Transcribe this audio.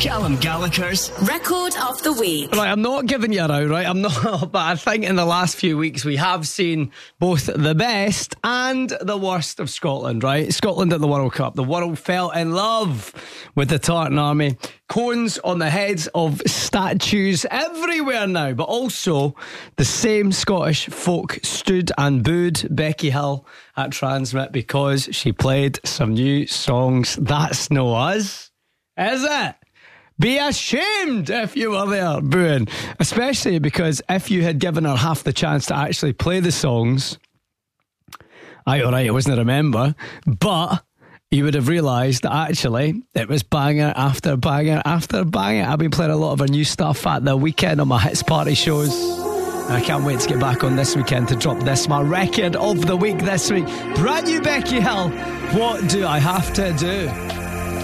Callum Gallagher's Record of the Week. Right, I'm not giving you a row, right? I'm not, but I think in the last few weeks we have seen both the best and the worst of Scotland, right? Scotland at the World Cup. The world fell in love with the Tartan Army. Cones on the heads of statues everywhere now, but also the same Scottish folk stood and booed Becky Hill at Transmit because she played some new songs. That's no us, is it? Be ashamed if you were there booing, especially because if you had given her half the chance to actually play the songs, alright, I wasn't a remember, but you would have realised that actually it was banger after banger after banger. I've been playing a lot of her new stuff at the weekend on my Hits Party shows. And I can't wait to get back on this weekend to drop this, my record of the week this week. Brand new Becky Hill, What Do I Have to Do?